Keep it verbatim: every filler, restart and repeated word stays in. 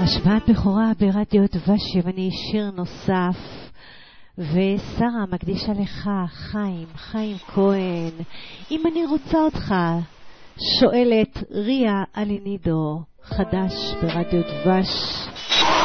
השמעת בכורה ברדיו דבש יווני, שיר נוסף, ושרה מקדישה לך, חיים, חיים כהן, אם אני רוצה אותך, שואלת ריה אלינידו, חדש ברדיו דבש.